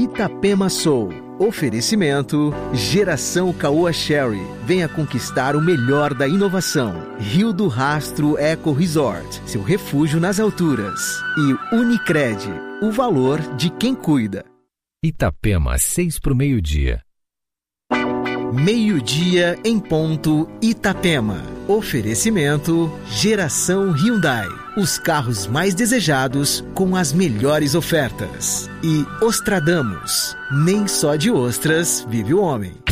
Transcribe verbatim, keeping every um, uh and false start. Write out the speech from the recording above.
Itapema Soul. Oferecimento Geração Caoa Sherry. Venha conquistar o melhor da inovação. Rio do Rastro Eco Resort. Seu refúgio nas alturas. E Unicred. O valor de quem cuida. Itapema, seis para o meio-dia. Meio-dia em ponto, Itapema. Oferecimento Geração Hyundai. Os carros mais desejados com as melhores ofertas. E Ostradamus. Nem só de ostras vive o homem.